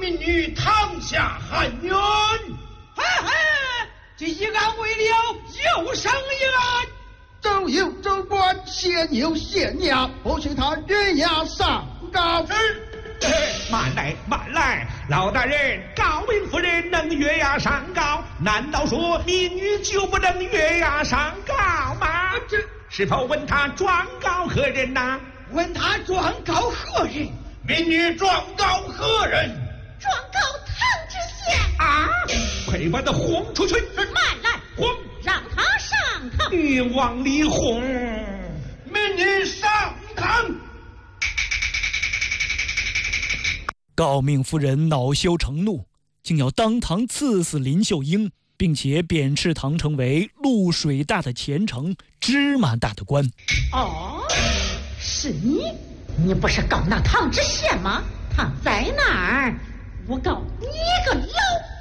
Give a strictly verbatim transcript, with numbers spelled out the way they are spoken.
民女堂下喊冤。 哈哈，这一案为了，又生一案。 周有州官，现有县衙，不许他越押上告。 是。 慢来，慢来，老大人，高明夫人能越押上告，难道说民女就不能越押上告吗？ 这是否问他状告何人呐、啊？ 问他状告何人？ 民女状告何人？ 状告唐知县啊！快把他轰出去！ 慢来， 轰！ 让他上堂。 你往里轰！ 民女上堂。 高明夫人恼羞成怒，竟要当堂赐死林秀英，并且贬斥唐成为露水大的前程，芝麻大的官。 哦，是你？你不是告那唐知县吗？他在哪儿？我告你个老